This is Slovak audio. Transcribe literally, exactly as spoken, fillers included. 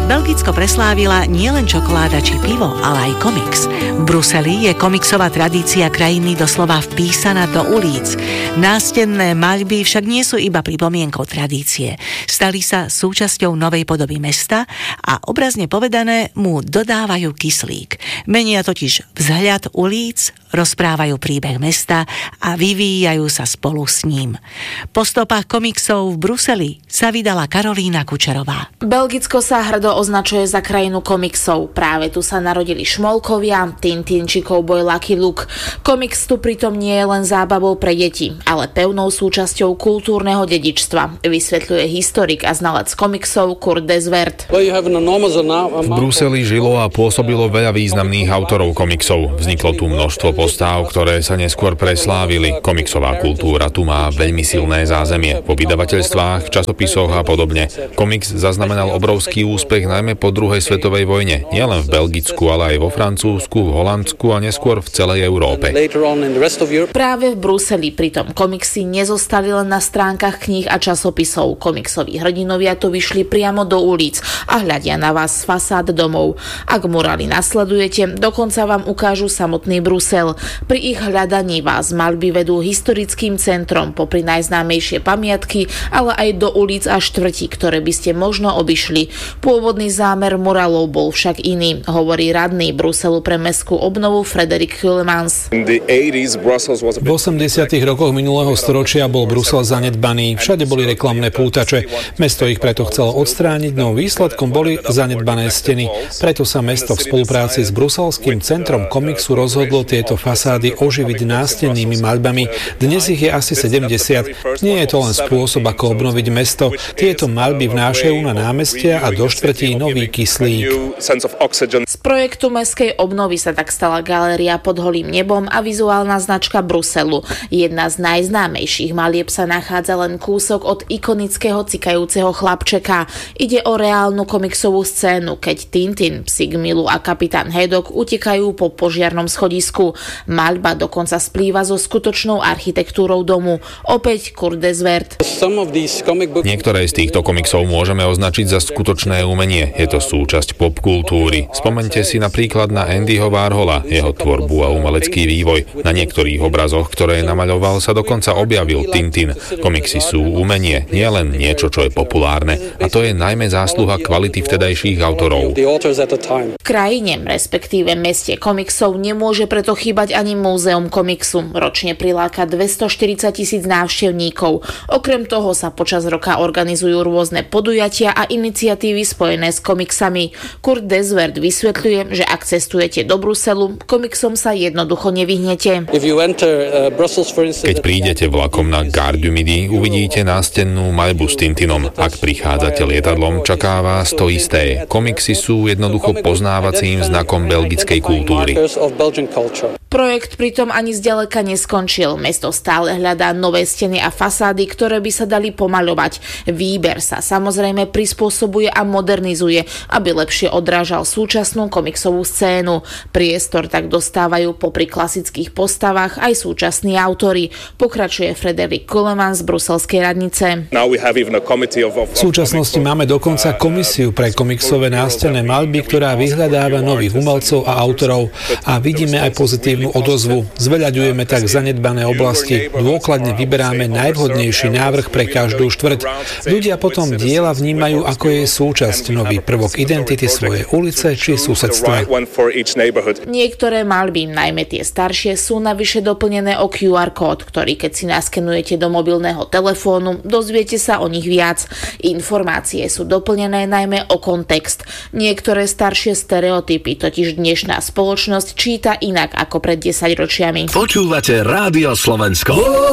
Belgicko preslávila nielen čokoláda či pivo, ale aj komiks. V Bruseli je komiksová tradícia krajiny doslova vpísaná do ulic. Nástenné maľby však nie sú iba pripomienkou tradície. Stali sa súčasťou novej podoby mesta a obrazne povedané mu dodávajú kyslík. Menia totiž vzhľad ulic, rozprávajú príbeh mesta a vyvíjajú sa spolu s ním. Po stopách komiksov v Bruseli sa vydala Karolína Kučerová. Belgicko sa hrdo označuje za krajinu komiksov. Práve tu sa narodili Šmolkovia, Tintin či Cowboy Lucky Luke. Komiks tu pritom nie je len zábavou pre deti, ale pevnou súčasťou kultúrneho dedičstva, vysvetľuje historik a znalec komiksov Kurt Desvert. V Bruseli žilo a pôsobilo veľa významných autorov komiksov. Vzniklo tu množstvo postáv, ktoré sa neskôr preslávili. Komiksová kultúra tu má veľmi silné zázemie. Po vydavateľstvách, časopisoch a podobne. Komiks zaznamenal obrovský úspech najmä po druhej svetovej vojne. Nielen v Belgicku, ale aj vo Francúzsku, v Holandsku a neskôr v celej Európe. Práve v Bruseli pritom komiksy nezostali len na stránkach kníh a časopisov. Komiksoví hrdinovia tu vyšli priamo do ulic a hľadia na vás z fasád domov. Ak murály nasledujete, dokonca vám ukážu samotný Brusel. Pri ich hľadaní vás maľby vedú historickým centrom popri najznámejšie pamiatky, ale aj do ulic a štvrtí, ktoré by ste možno obišli. Pôvodný zámer murálov bol však iný, hovorí radný Bruselu pre mestskú obnovu Frederik Kulemans. V osemdesiatych rokoch minulého storočia bol Brusel zanedbaný, všade boli reklamné pútače. Mesto ich preto chcelo odstrániť, no výsledkom boli zanedbané steny. Preto sa mesto v spolupráci s bruselským centrom komiksu rozhodlo tieto fasády oživiť nástennými maľbami. Dnes ich je asi sedemdesiat. Nie je to len spôsob, ako obnoviť mesto. Tieto maľby vnášajú na námestia a do štvrtí nový kyslík. Z projektu mestskej obnovy sa tak stala galéria pod holým nebom a vizuálna značka Bruselu. Jedna z najznámejších malieb sa nachádza len kúsok od ikonického cikajúceho chlapčeka. Ide o reálnu komiksovú scénu, keď Tintin, psík Milu a kapitán Haddock utekajú po požiarnom schodisku. Maľba dokonca splýva so skutočnou architektúrou domu. Opäť Kurt Desvert. Niektoré z týchto komiksov môžeme označiť za skutočné umenie. Je to súčasť popkultúry. Spomeňte si napríklad na Andyho Warhola, jeho tvorbu a umelecký vývoj. Na niektorých obrazoch, ktoré namaľoval, sa dokonca objavil Tintin. Komiksy sú umenie, nie len niečo, čo je populárne. A to je najmä zásluha kvality vtedajších autorov. V krajine, respektíve meste komiksov, nemôže preto chýbať ani múzeum komiksu. Ročne priláka dvestoštyridsať tisíc návštevníkov. Okrem toho sa počas roka organizujú rôzne podujatia a iniciatívy spojené s komiksami. Kurt Desvert vysvetľuje, že ak cestujete do Bruselu, komiksom sa jednoducho nevyhnete. Keď prídete vlakom na Gare du Midi, uvidíte nástennú maľbu s Tintinom. Ak prichádzate lietadlom, čaká vás to isté. Komiksy sú jednoducho poznávacím znakom belgickej kultúry. Projekt pritom ani zďaleka neskončil. Mesto stále hľadá nové steny a fasády, ktoré by sa dali pomaľovať. Výber sa samozrejme prispôsobuje a modernizuje, aby lepšie odrážal súčasnú komiksovú scénu. Priestor tak dostávajú popri klasických postavách aj súčasní autori, pokračuje Frederik Kulemans z bruselskej radnice. V súčasnosti máme dokonca komisiu pre komiksové nástenné maľby, ktorá vyhľadáva nových umelcov a autorov a vidíme aj pozitívnu odozvu. Zveľaďujeme tak zanedbané oblasti. Dôkladne vyberáme najvhodnejší návrh pre každú štvrť. Ľudia potom diela vnímajú ako jej súčasť, nový prvok identity svojej ulice či susedstva. Niektoré maľby, najmä tie staršie, sú navyše doplnené o kjú ár kód, ktorý keď si naskenujete do mobilného telefónu, dozviete sa o nich viac. Informácie sú doplnené najmä o kontext. Niektoré staršie stereotypy totiž dnešná spoločnosť číta inak ako pred desaťročiami. Počúvate Rádio Slovensko.